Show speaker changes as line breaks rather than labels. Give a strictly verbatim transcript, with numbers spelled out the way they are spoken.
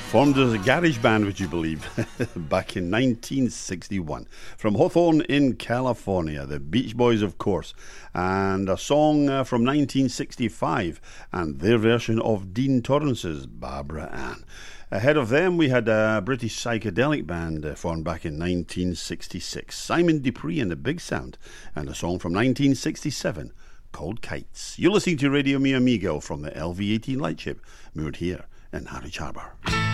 Formed as a garage band, would you believe, back in nineteen sixty-one. From Hawthorne in California, the Beach Boys, of course, and a song uh, from nineteen sixty-five, and their version of Dean Torrance's Barbara Ann. Ahead of them, we had a British psychedelic band uh, formed back in nineteen sixty-six, Simon Dupree and the Big Sound, and a song from nineteen sixty-seven called Kites. You're listening to Radio Mi Amigo from the L V eighteen Lightship, moored here in Harwich Harbour.